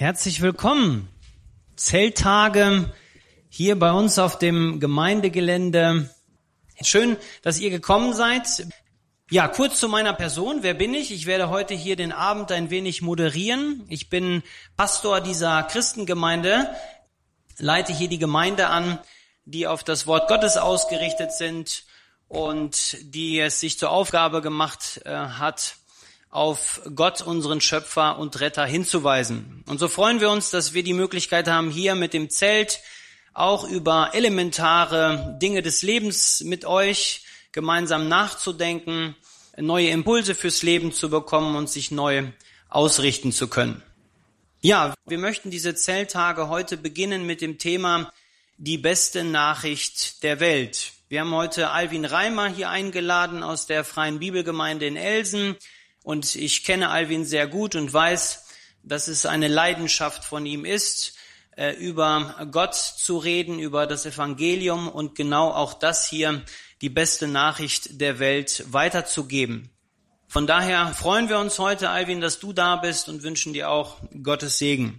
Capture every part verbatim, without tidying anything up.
Herzlich willkommen. Zelttage hier bei uns auf dem Gemeindegelände. Schön, dass ihr gekommen seid. Ja, kurz zu meiner Person. Wer bin ich? Ich werde heute hier den Abend ein wenig moderieren. Ich bin Pastor dieser Christengemeinde, leite hier die Gemeinde an, die auf das Wort Gottes ausgerichtet sind und die es sich zur Aufgabe gemacht äh, hat, auf Gott, unseren Schöpfer und Retter, hinzuweisen. Und so freuen wir uns, dass wir die Möglichkeit haben, hier mit dem Zelt auch über elementare Dinge des Lebens mit euch gemeinsam nachzudenken, neue Impulse fürs Leben zu bekommen und sich neu ausrichten zu können. Ja, wir möchten diese Zelttage heute beginnen mit dem Thema die beste Nachricht der Welt. Wir haben heute Alwin Reimer hier eingeladen aus der Freien Bibelgemeinde in Elsen. Und ich kenne Alwin sehr gut und weiß, dass es eine Leidenschaft von ihm ist, über Gott zu reden, über das Evangelium und genau auch das hier, die beste Nachricht der Welt, weiterzugeben. Von daher freuen wir uns heute, Alwin, dass du da bist und wünschen dir auch Gottes Segen.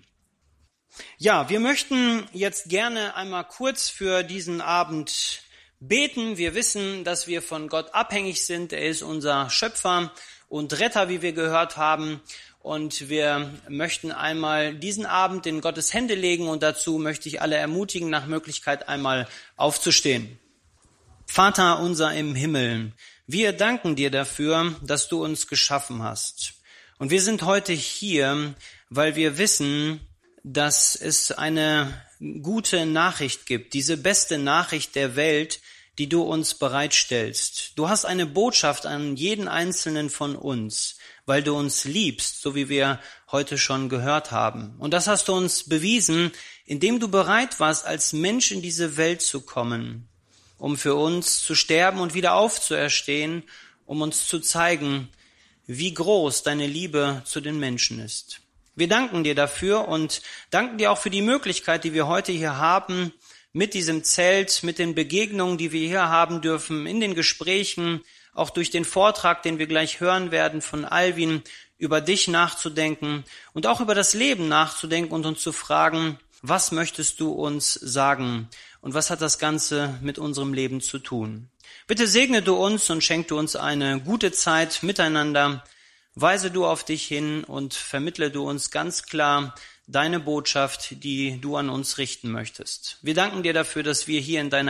Ja, wir möchten jetzt gerne einmal kurz für diesen Abend beten. Wir wissen, dass wir von Gott abhängig sind. Er ist unser Schöpfer und Retter, wie wir gehört haben. Und wir möchten einmal diesen Abend in Gottes Hände legen und dazu möchte ich alle ermutigen, nach Möglichkeit einmal aufzustehen. Vater unser im Himmel, wir danken dir dafür, dass du uns geschaffen hast. Und wir sind heute hier, weil wir wissen, dass es eine gute Nachricht gibt, diese beste Nachricht der Welt, die du uns bereitstellst. Du hast eine Botschaft an jeden Einzelnen von uns, weil du uns liebst, so wie wir heute schon gehört haben. Und das hast du uns bewiesen, indem du bereit warst, als Mensch in diese Welt zu kommen, um für uns zu sterben und wieder aufzuerstehen, um uns zu zeigen, wie groß deine Liebe zu den Menschen ist. Wir danken dir dafür und danken dir auch für die Möglichkeit, die wir heute hier haben, mit diesem Zelt, mit den Begegnungen, die wir hier haben dürfen, in den Gesprächen, auch durch den Vortrag, den wir gleich hören werden von Alwin, über dich nachzudenken und auch über das Leben nachzudenken und uns zu fragen, was möchtest du uns sagen und was hat das Ganze mit unserem Leben zu tun? Bitte segne du uns und schenk du uns eine gute Zeit miteinander. Weise du auf dich hin und vermittle du uns ganz klar deine Botschaft, die du an uns richten möchtest. Wir danken dir dafür, dass wir hier in deiner